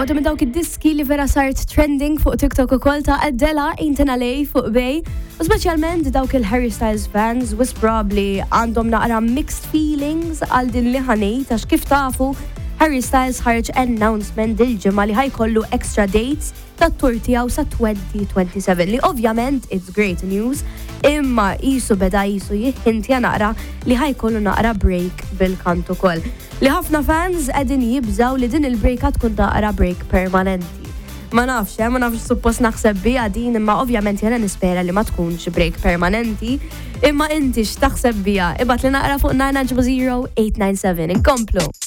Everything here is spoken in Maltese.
waħda minn dawk id-diski li vera sart trending fuq TikTok ukoll ta' Adele Ain't An LA fuq Bey. U speċjalment dawk il-Harry Styles fans wis probably għandhom naqra mixed feelings għal din li ħanejt għax kif tafu Harry Styles ħarġ announcement dil-ġimgħa li ħajkollu extra dates tat-tour tiegħu sa 2027 li ovvjament it's great news imma qisu beda jihintja naqra li ħajkollu naqra break bil-kant ukoll. Li ħafna fans qegħdin jibżaw li din il-break tkun naqra break permanenti. Ma nafx suppost naħseb biha din imma ovvjament jena nispera li ma tkunx break permanenti imma inti x'taħseb biha ibgħat li naqra fuq 990 897 inkomplu.